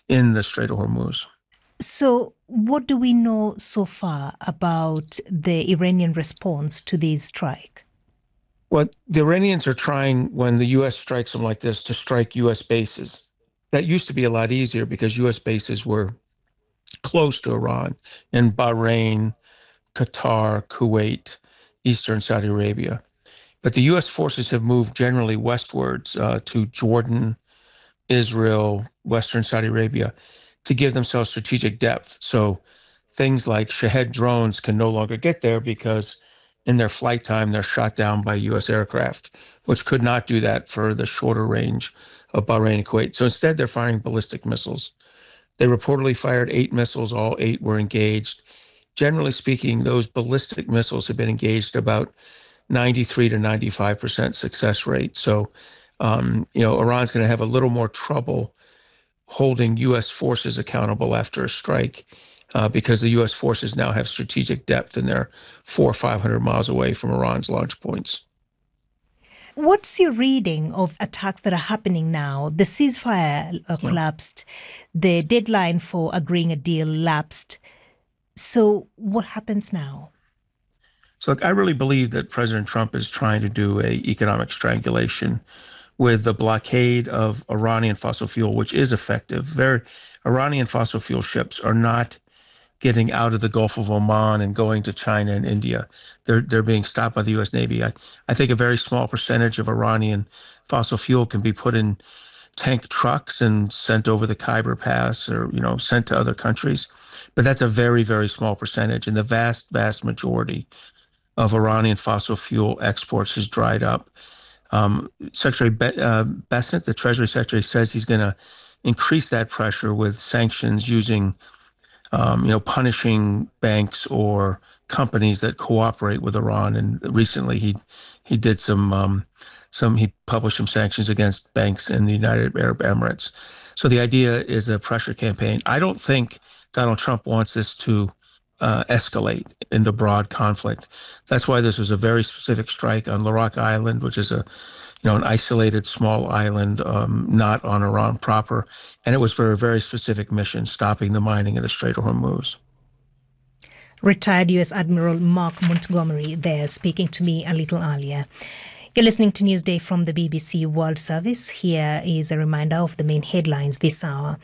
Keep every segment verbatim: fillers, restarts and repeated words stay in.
in the Strait of Hormuz. So, what do we know so far about the Iranian response to this strike? What the Iranians are trying when the U S strikes them like this to strike U S bases. That used to be a lot easier because U S bases were close to Iran in Bahrain, Qatar, Kuwait, Eastern Saudi Arabia. But the U S forces have moved generally westwards uh, to Jordan, Israel, Western Saudi Arabia to give themselves strategic depth. So things like Shahed drones can no longer get there because in their flight time, they're shot down by U S aircraft, which could not do that for the shorter range of Bahrain and Kuwait. So instead, they're firing ballistic missiles. They reportedly fired eight missiles. All eight were engaged. Generally speaking, those ballistic missiles have been engaged about ninety-three to ninety-five percent success rate. So, um, you know, Iran's going to have a little more trouble holding U S forces accountable after a strike uh, because the U S forces now have strategic depth and they're four or five hundred miles away from Iran's launch points. What's your reading of attacks that are happening now? The ceasefire uh, Yeah. collapsed, the deadline for agreeing a deal lapsed. So, what happens now? So look, I really believe that President Trump is trying to do a economic strangulation with the blockade of Iranian fossil fuel, which is effective. Very Iranian fossil fuel ships are not getting out of the Gulf of Oman and going to China and India. They're they're being stopped by the U S Navy. I, I think a very small percentage of Iranian fossil fuel can be put in tank trucks and sent over the Khyber Pass or, you know, sent to other countries. But that's a very, very small percentage. And the vast, vast majority of Iranian fossil fuel exports has dried up. Um, Secretary Be- uh, Bessent, the Treasury Secretary, says he's going to increase that pressure with sanctions using, um, you know, punishing banks or companies that cooperate with Iran. And recently, he he did some um, some he published some sanctions against banks in the United Arab Emirates. So the idea is a pressure campaign. I don't think Donald Trump wants this to uh, escalate into broad conflict. That's why this was a very specific strike on Larak Island, which is a, you know, an isolated small island, um, not on Iran proper, and it was for a very specific mission, stopping the mining in the Strait of Hormuz. Retired U S Admiral Mark Montgomery there speaking to me a little earlier. You're listening to Newsday from the B B C World Service. Here is a reminder of the main headlines this hour.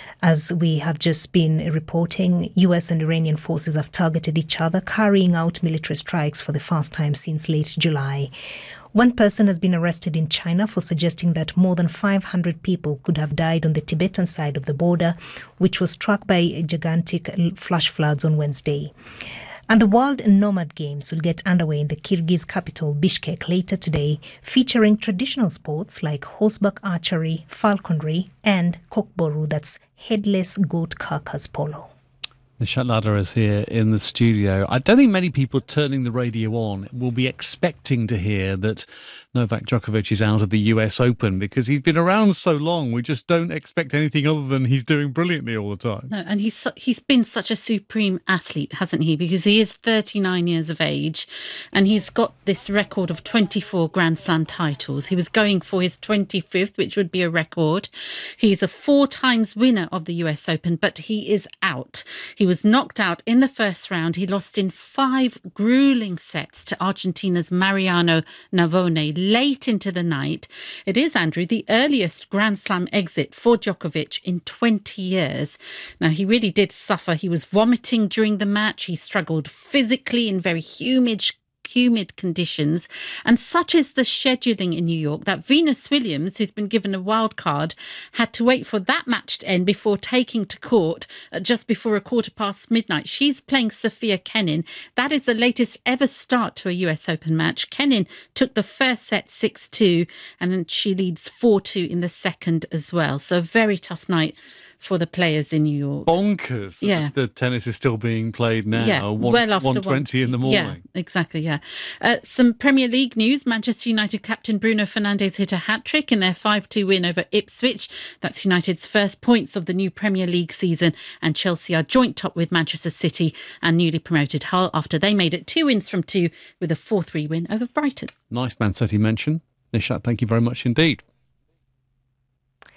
As we have just been reporting, U S and Iranian forces have targeted each other, carrying out military strikes for the first time since late July. One person has been arrested in China for suggesting that more than five hundred people could have died on the Tibetan side of the border, which was struck by gigantic flash floods on Wednesday. And the World Nomad Games will get underway in the Kyrgyz capital Bishkek later today, featuring traditional sports like horseback archery, falconry, and kokboru, that's headless goat carcass polo. Nishat Ladar is here in the studio. I don't think many people turning the radio on will be expecting to hear that Novak Djokovic is out of the U S Open because he's been around so long. We just don't expect anything other than he's doing brilliantly all the time. No, and he's su- he's been such a supreme athlete, hasn't he? Because he is thirty-nine years of age and he's got this record of twenty-four Grand Slam titles. He was going for his twenty-fifth, which would be a record. He's a four times winner of the U S Open, but he is out. He was knocked out in the first round. He lost in five grueling sets to Argentina's Mariano Navone late into the night. It is, Andrew, the earliest Grand Slam exit for Djokovic in twenty years. Now, he really did suffer. He was vomiting during the match. He struggled physically in very humid humid conditions, and such is the scheduling in New York that Venus Williams, who's been given a wild card, had to wait for that match to end before taking to court uh, just before a quarter past midnight. She's playing Sophia Kenin. That is the latest ever start to a U S Open match. Kenin took the first set six two, and then she leads four two in the second as well. So a very tough night for the players in New York. Bonkers. Yeah. The, the tennis is still being played now. Yeah, one, well after one twenty in the morning. Yeah, exactly, yeah. Uh, some Premier League news. Manchester United captain Bruno Fernandes hit a hat-trick in their five two win over Ipswich. That's United's first points of the new Premier League season, and Chelsea are joint top with Manchester City and newly promoted Hull after they made it two wins from two with a four three win over Brighton. Nice Man City mention. Nishat, thank you very much indeed.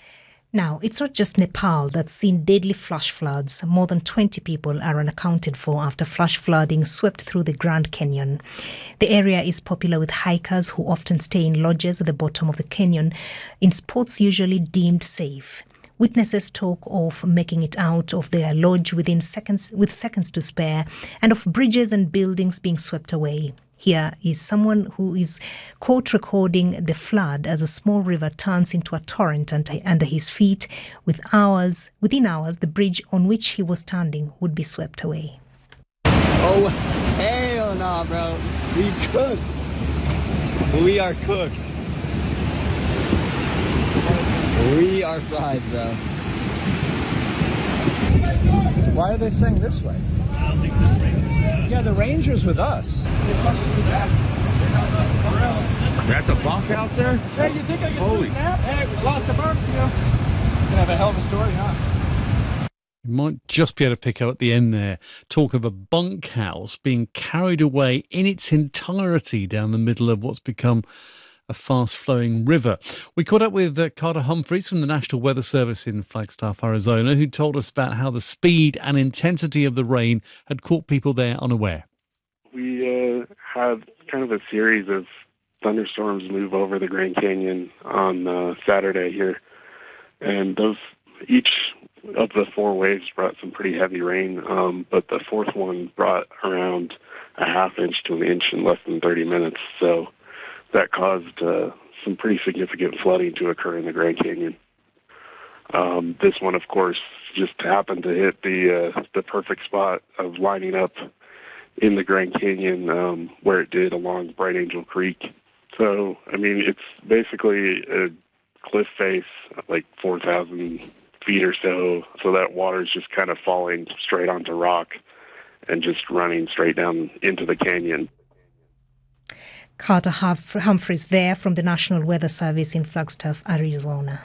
Now, it's not just Nepal that's seen deadly flash floods. More than twenty people are unaccounted for after flash flooding swept through the Grand Canyon. The area is popular with hikers who often stay in lodges at the bottom of the canyon in spots usually deemed safe. Witnesses talk of making it out of their lodge within seconds, with seconds to spare, and of bridges and buildings being swept away. Here is someone who is caught recording the flood as a small river turns into a torrent under his feet. With hours, within hours, the bridge on which he was standing would be swept away. Oh, hell no, bro. We cooked. We are cooked. We are fried, bro. Why are they saying this way? Yeah, the ranger's with us. That's a bunkhouse there? Hey, you think I can Holy. sleep now? Hey, we lost a barbecue. Gonna have a hell of a story, huh? You might just be able to pick up at the end there talk of a bunkhouse being carried away in its entirety down the middle of what's become a fast-flowing river. We caught up with uh, Carter Humphreys from the National Weather Service in Flagstaff, Arizona, who told us about how the speed and intensity of the rain had caught people there unaware. We uh, had kind of a series of thunderstorms move over the Grand Canyon on uh, Saturday here, and those each of the four waves brought some pretty heavy rain, um, but the fourth one brought around a half inch to an inch in less than thirty minutes, so that caused uh, some pretty significant flooding to occur in the Grand Canyon. Um, this one, of course, just happened to hit the uh, the perfect spot of lining up in the Grand Canyon um, where it did along Bright Angel Creek. So, I mean, it's basically a cliff face, like four thousand feet or so, so that water is just kind of falling straight onto rock and just running straight down into the canyon. Carter Humphreys there from the National Weather Service in Flagstaff, Arizona.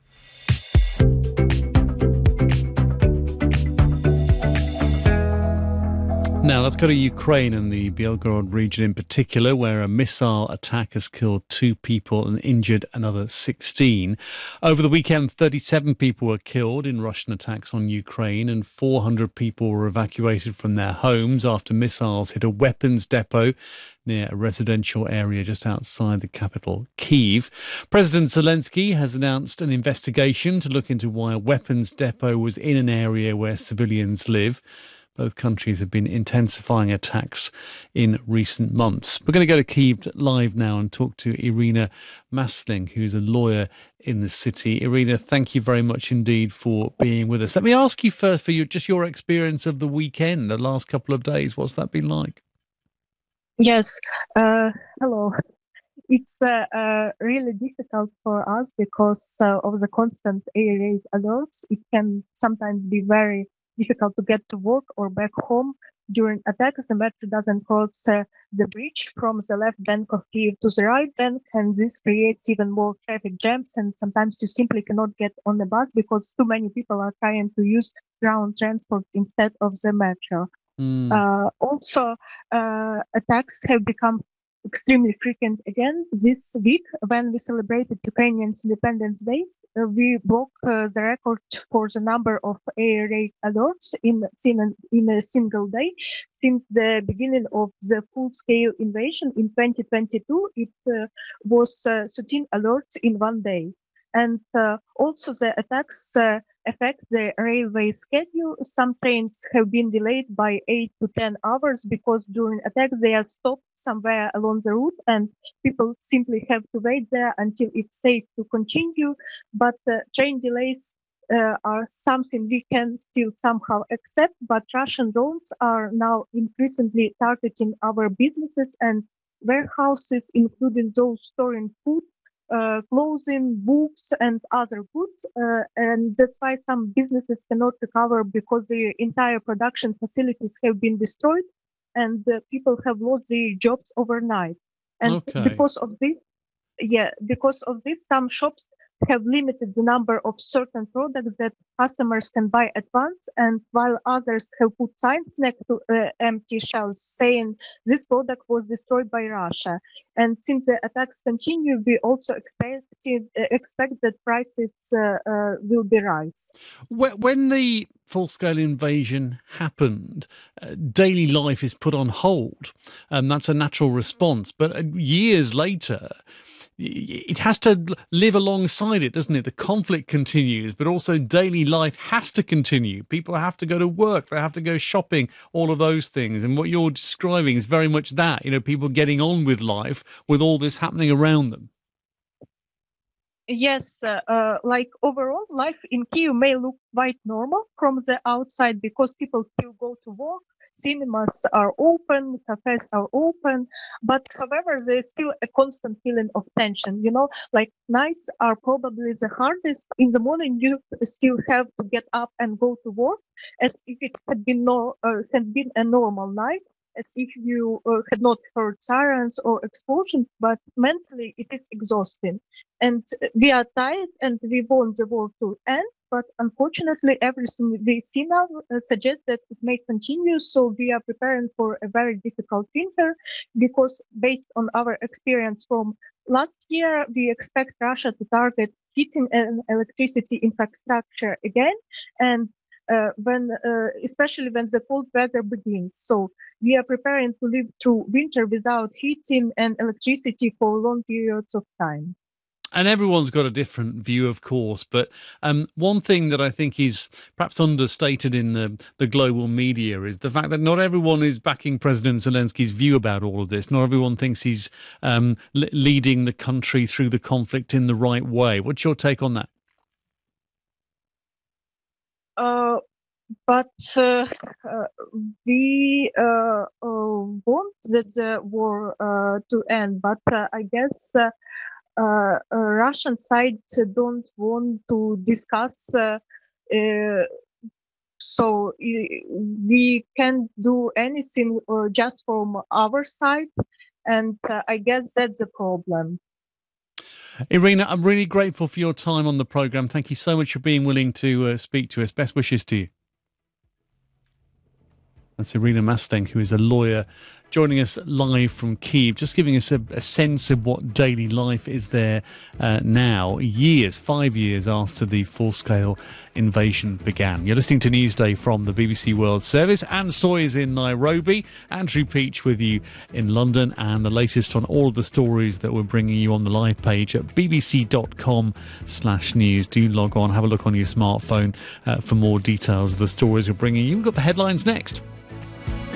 Now let's go to Ukraine and the Belgorod region in particular, where a missile attack has killed two people and injured another sixteen. Over the weekend, thirty-seven people were killed in Russian attacks on Ukraine and four hundred people were evacuated from their homes after missiles hit a weapons depot near a residential area just outside the capital, Kyiv. President Zelensky has announced an investigation to look into why a weapons depot was in an area where civilians live. Both countries have been intensifying attacks in recent months. We're going to go to Kyiv live now and talk to Irina Masling, who's a lawyer in the city. Irina, thank you very much indeed for being with us. Let me ask you first for your, just your experience of the weekend, the last couple of days. What's that been like? Yes. Uh, hello. It's uh, uh, really difficult for us because uh, of the constant air raid alerts. It can sometimes be very difficult to get to work or back home. During attacks, the metro doesn't cross uh, the bridge from the left bank of Kyiv to the right bank, and this creates even more traffic jams, and sometimes you simply cannot get on the bus because too many people are trying to use ground transport instead of the metro. Mm. Uh, also, uh, attacks have become extremely frequent again this week. When we celebrated Ukrainians' Independence Day, uh, we broke uh, the record for the number of air raid alerts in, in, in a single day. Since the beginning of the full-scale invasion in twenty twenty-two, it uh, was uh, thirteen alerts in one day. And uh, also the attacks uh, affect the railway schedule. Some trains have been delayed by eight to ten hours because during attacks they are stopped somewhere along the route and people simply have to wait there until it's safe to continue. But uh, train delays uh, are something we can still somehow accept, but Russian drones are now increasingly targeting our businesses and warehouses, including those storing food, Uh, clothing, books, and other goods, uh, and that's why some businesses cannot recover because their entire production facilities have been destroyed, and uh, people have lost their jobs overnight. And Okay. because of this, yeah, because of this, some shops have limited the number of certain products that customers can buy at once, and while others have put signs next to uh, empty shelves saying this product was destroyed by Russia. And since the attacks continue, we also expect, uh, expect that prices uh, uh, will be rise. When the full-scale invasion happened, uh, daily life is put on hold, and that's a natural response. But uh, years later, it has to live alongside it, doesn't it? The conflict continues, but also daily life has to continue. People have to go to work, they have to go shopping, all of those things. And what you're describing is very much that, you know, people getting on with life with all this happening around them. Yes, uh, uh, like overall, life in Kyiv may look quite normal from the outside because people still go to work, cinemas are open, cafes are open, but however, there's still a constant feeling of tension. You know, like nights are probably the hardest. In the morning, you still have to get up and go to work as if it had been no, uh, had been a normal night, as if you uh, had not heard sirens or explosions, but mentally it is exhausting. And we are tired and we want the war to end, but unfortunately everything we see now uh, suggests that it may continue, so we are preparing for a very difficult winter, because based on our experience from last year, we expect Russia to target heating and electricity infrastructure again, and Uh, when, uh, especially when the cold weather begins. So we are preparing to live through winter without heating and electricity for long periods of time. And everyone's got a different view, of course. But um, one thing that I think is perhaps understated in the, the global media is the fact that not everyone is backing President Zelensky's view about all of this. Not everyone thinks he's um, le- leading the country through the conflict in the right way. What's your take on that? Uh, but uh, uh, we uh, uh, want that the war uh, to end, but uh, I guess uh, uh, Russian side don't want to discuss. Uh, uh, so we can't do anything uh, just from our side, and uh, I guess that's the problem. Irina, I'm really grateful for your time on the programme. Thank you so much for being willing to uh, speak to us. Best wishes to you. That's Irina Mastenk, who is a lawyer, joining us live from Kyiv, just giving us a, a sense of what daily life is there uh, now, years, five years after the full-scale invasion began. You're listening to Newsday from the B B C World Service. Anne Soy is in Nairobi, Andrew Peach with you in London, and the latest on all of the stories that we're bringing you on the live page at bbc.com slash news. Do log on, have a look on your smartphone uh, for more details of the stories we're bringing you. We've got the headlines next.